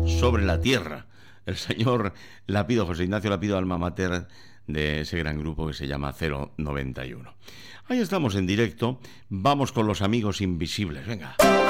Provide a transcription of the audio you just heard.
sobre la tierra. El señor Lapido, José Ignacio Lapido, alma mater de ese gran grupo que se llama 091. Ahí estamos en directo. Vamos con los amigos invisibles. Venga.